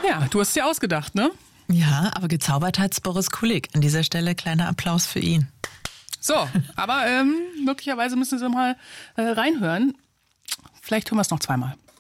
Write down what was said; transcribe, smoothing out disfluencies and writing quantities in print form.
Ja, du hast es dir ausgedacht, ne? Ja, aber gezaubert hat's Boris Kulig. An dieser Stelle kleiner Applaus für ihn. So, aber möglicherweise müssen Sie mal reinhören. Vielleicht hören wir es noch zweimal.